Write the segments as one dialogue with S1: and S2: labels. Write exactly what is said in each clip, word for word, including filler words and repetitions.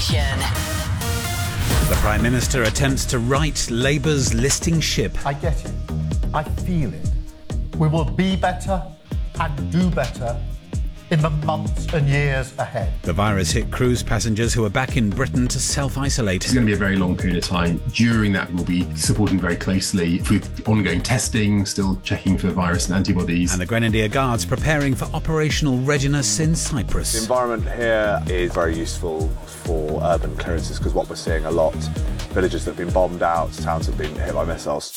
S1: Nation.
S2: The Prime Minister attempts to right Labour's listing ship.
S3: I get it. I feel it. We will be better and do better in the months and years ahead.
S2: The virus hit cruise passengers who are back in Britain to self-isolate.
S4: It's going to be a very long period of time. During that, we'll be supporting very closely with ongoing testing, still checking for virus and antibodies.
S2: And the Grenadier Guards preparing for operational readiness in Cyprus.
S5: The environment here is very useful for urban clearances because what we're seeing a lot, villages that have been bombed out, towns have been hit by missiles.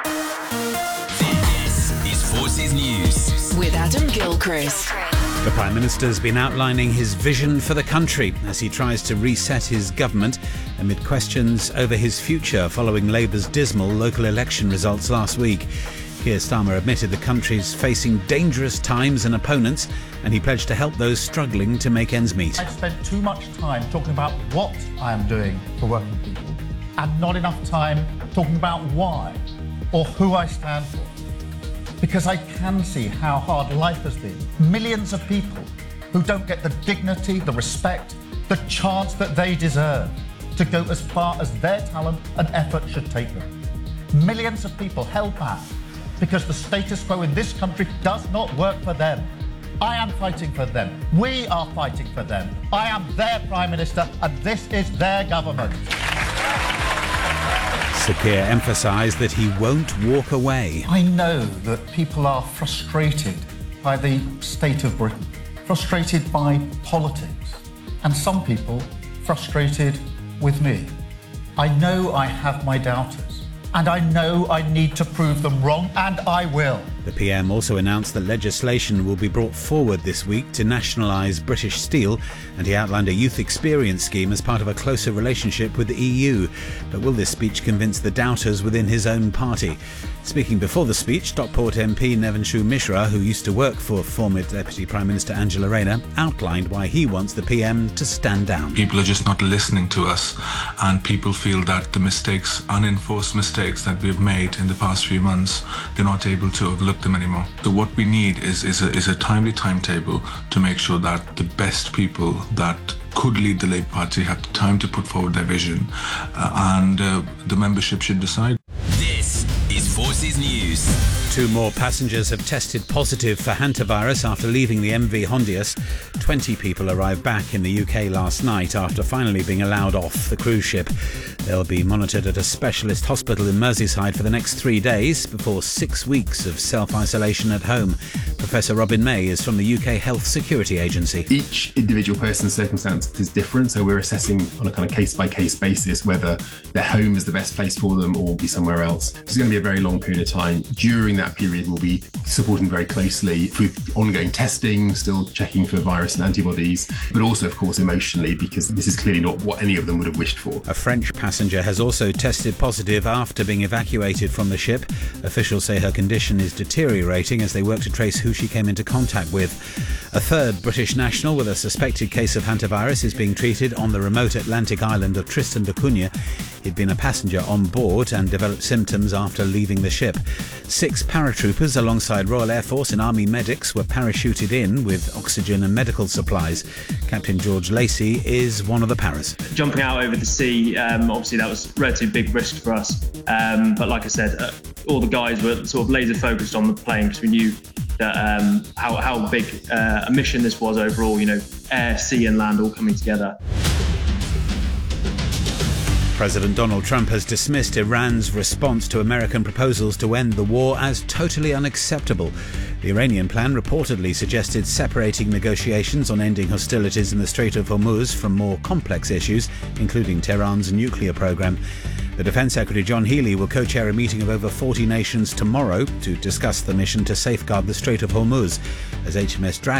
S1: This is Forces News with Adam Gilchrist.
S2: The Prime Minister's been outlining his vision for the country as he tries to reset his government amid questions over his future following Labour's dismal local election results last week. Keir Starmer admitted the country's facing dangerous times and opponents, and he pledged to help those struggling to make ends meet.
S3: I've spent too much time talking about what I am doing for working people and not enough time talking about why or who I stand for. Because I can see how hard life has been. Millions of people who don't get the dignity, the respect, the chance that they deserve to go as far as their talent and effort should take them. Millions of people held back because the status quo in this country does not work for them. I am fighting for them. We are fighting for them. I am their Prime Minister and this is their government.
S2: Sir Keir emphasised that he won't walk away.
S3: I know that people are frustrated by the state of Britain, frustrated by politics, and some people frustrated with me. I know I have my doubters, and I know I need to prove them wrong, and I will.
S2: The P M also announced that legislation will be brought forward this week to nationalise British Steel, and he outlined a youth experience scheme as part of a closer relationship with the E U. But will this speech convince the doubters within his own party? Speaking before the speech, Stockport M P Nevanshu Mishra, who used to work for former Deputy Prime Minister Angela Rayner, outlined why he wants the P M to stand down.
S6: People are just not listening to us, and people feel that the mistakes, unenforced mistakes that we've made in the past few months, they're not able to overlook them anymore. So what we need is, is, a, is a timely timetable to make sure that the best people that could lead the Labour Party have the time to put forward their vision, uh, and uh, the membership should decide.
S1: This is Forces News.
S2: Two more passengers have tested positive for hantavirus after leaving the M V Hondius. twenty people arrived back in the U K last night after finally being allowed off the cruise ship. They'll be monitored at a specialist hospital in Merseyside for the next three days before six weeks of self-isolation at home. Professor Robin May is from the U K Health Security Agency.
S4: Each individual person's circumstance is different, so we're assessing on a kind of case-by-case basis whether their home is the best place for them or will be somewhere else. It's going to be a very long period of time. During that period, we'll be supporting very closely with ongoing testing, still checking for virus and antibodies, but also, of course, emotionally, because this is clearly not what any of them would have wished for.
S2: A French passenger has also tested positive after being evacuated from the ship. Officials say her condition is deteriorating as they work to trace who she came into contact with. A third British national with a suspected case of hantavirus is being treated on the remote Atlantic island of Tristan da Cunha. He'd been a passenger on board and developed symptoms after leaving the ship. Six paratroopers alongside Royal Air Force and Army medics were parachuted in with oxygen and medical supplies. Captain George Lacey is one of the paras.
S7: Jumping out over the sea, um, obviously that was a relatively big risk for us. Um, but like I said, uh, all the guys were sort of laser focused on the plane because we knew that um, how, how big uh, a mission this was overall, you know, air, sea and land all coming together.
S2: President Donald Trump has dismissed Iran's response to American proposals to end the war as totally unacceptable. The Iranian plan reportedly suggested separating negotiations on ending hostilities in the Strait of Hormuz from more complex issues, including Tehran's nuclear program. The Defence Secretary John Healey will co-chair a meeting of over forty nations tomorrow to discuss the mission to safeguard the Strait of Hormuz as H M S Dragon